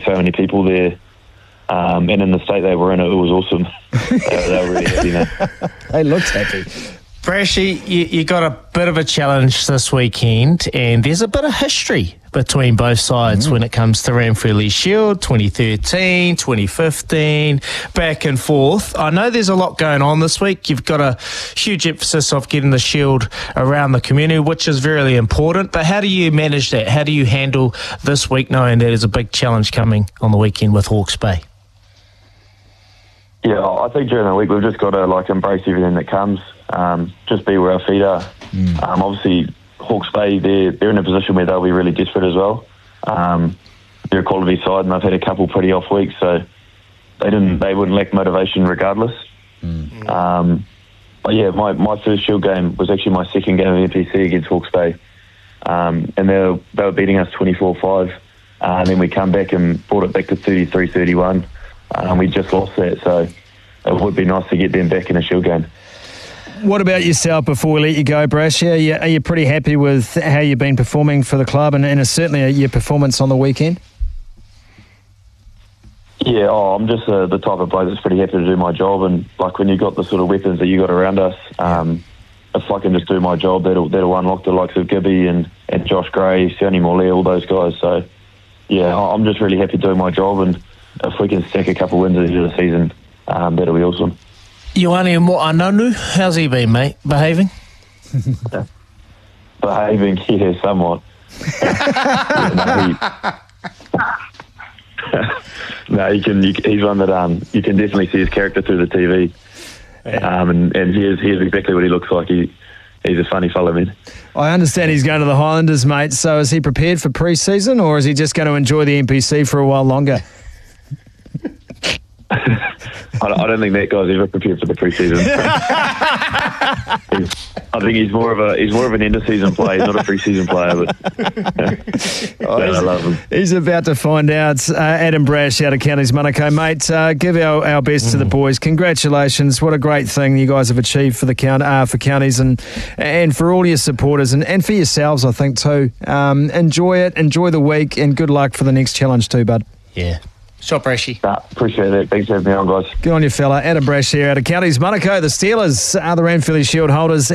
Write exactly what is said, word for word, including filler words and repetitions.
so many people there. Um, and in the state they were in, it, it was awesome. they, they were really happy, man. They looked happy. Brashy, you, you got a bit of a challenge this weekend, and there's a bit of history between both sides mm. when it comes to Ranfurly Shield, twenty thirteen, twenty fifteen, back and forth. I know there's a lot going on this week. You've got a huge emphasis of getting the Shield around the community, which is really important. But how do you manage that? How do you handle this week knowing that there's a big challenge coming on the weekend with Hawke's Bay? Yeah, I think during the week we've just got to like embrace everything that comes. Um, just be where our feet are. Mm. Um, obviously, Hawke's Bay, they're, they're in a position where they'll be really desperate as well. Um, they're a quality side, and they've had a couple pretty off weeks, so they didn't they wouldn't lack motivation regardless. Mm. Um, but yeah, my, my first Shield game was actually my second game of N P C against Hawke's Bay, um, and they were, they were beating us twenty-four five, uh, and then we come back and brought it back to thirty-three thirty-one, uh, and we just lost that, so it would be nice to get them back in a Shield game. What about yourself before we let you go, Brash? Are you, are you pretty happy with how you've been performing for the club and, and certainly your performance on the weekend? Yeah, oh, I'm just uh, the type of bloke that's pretty happy to do my job, and like when you've got the sort of weapons that you got around us, um, if I can just do my job, that'll that'll unlock the likes of Gibby and, and Josh Gray, Sione Morley, all those guys. So yeah, I'm just really happy doing my job, and if we can stack a couple wins at the end of the season, um, that'll be awesome. Ioane Mo'ananu, how's he been, mate? Behaving? Behaving, yeah, somewhat. yeah, no, he, no, you can. You, he's one that um, you can definitely see his character through the T V, yeah. um, and, and here's here's exactly what he looks like. He he's a funny fellow, man. I understand he's going to the Highlanders, mate. So is he prepared for pre-season, or is he just going to enjoy the N P C for a while longer? I don't think that guy's ever prepared for the pre-season. I think he's more of a he's more of an end of season player, he's not a pre-season player. But oh, I love him. He's about to find out. Uh, Adam Brash out of Counties Manukau, mate. Uh, give our, our best mm. to the boys. Congratulations! What a great thing you guys have achieved for the count uh, for Counties and and for all your supporters and, and for yourselves, I think too. Um, enjoy it, enjoy the week, and good luck for the next challenge too, bud. Yeah. Shot Brashy. Nah, appreciate it. Thanks for having me on, guys. Good on you, fella. Adam Brash here out of Counties Manukau. The Steelers are the Ranfurly Shield holders.